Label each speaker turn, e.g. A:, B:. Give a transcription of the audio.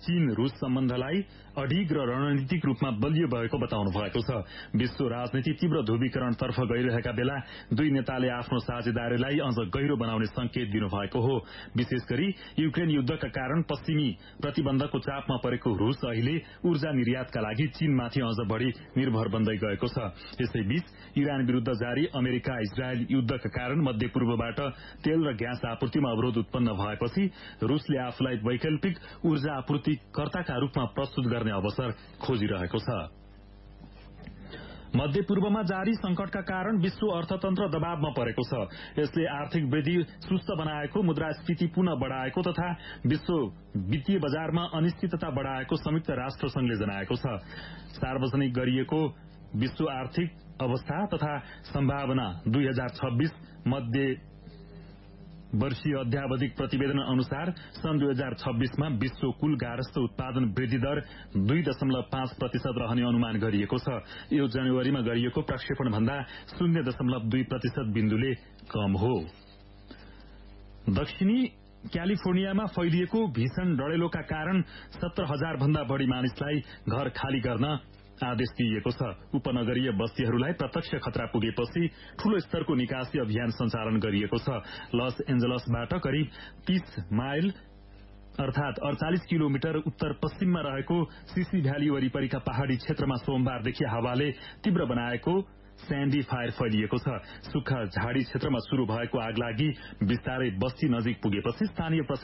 A: चीन रूस सम्बन्धलाई अडिग र रणनीतिक रूपमा बलियो भएको बताउनु भएको छ। विश्व राजनीति तीव्र ध्रुवीकरणतर्फ गइरहेका बेला दुई नेताले आफ्नो साझेदारीलाई अझ गहिरो बनाउने संकेत दिनुभएको हो। विशेष गरी युक्रेन युद्धका कारण पश्चिमी प्रतिबन्धको चापमा परेको रूस अहिले ऊर्जा निर्यातका लागि चीनमाथि अझ बढ़ी निर्भर बन्दै गएको छ। यसैबीच इरान विरूद्ध जारी अमेरिका इजरायल युद्धका कारण मध्य पूर्वबाट तेल र ग्यास आपूर्तिमा अवरोध उत्पन्न भएपछि रूसले आफूलाई वैकल्पिक ऊर्जा आपूर्तिकर्ताका रूपमा प्रस्तुत गर्ने अवसर खोजिरहेको छ। मध्य पूर्वमा जारी संकटका कारण विश्व अर्थतन्त्र दबावमा परेको छ। यसले आर्थिक वृद्धि सुस्त बनाएको, मुद्रास्फीति पुनः बढ़ाएको तथा विश्व वित्तीय बजारमा अनिश्चितता बढ़ाएको संयुक्त राष्ट्र संघले जनाएको छ। सार्वजनिक गरिएको विश्व आर्थिक अवस्था तथा सम्भावना 2026 मध्य वर्षीय अध्यावधिक प्रतिवेदन अनुसार सन् 2026 मा विश्व कुल गार्हस्थ उत्पादन वृद्धि दर 2.5% रहने अनुमान गरिएको छ। यो जनवरीमा गरिएको प्रक्षेपण भन्दा 0.2% बिन्दुले कम हो। दक्षिणी क्यालिफोर्नियामा फैलिएको भीषण डढेलोका कारण 17,000 भन्दा बढ़ी मानिसलाई घर खाली गर्न आदेश दिइएको छ। उपनगरीय बस्तीहरूलाई प्रत्यक्ष खतरा पुगेपछि ठूलो स्तरको निकासी अभियान सञ्चालन गरिएको छ। लस एन्जलसबाट करिब 30 माइल अर्थात 48 किलोमिटर उत्तर पश्चिममा रहेको सिसी भ्याली वरिपरिका पहाड़ी क्षेत्रमा सोमबारदेखि हावाले तीव्र बनाएको स्यान्डी फायर फैलिएको छ। सुक्खा झाडी क्षेत्रमा शुरू भएको आगलागी बिस्तारै बस्ती नजिक पुगेपछि स्थानीय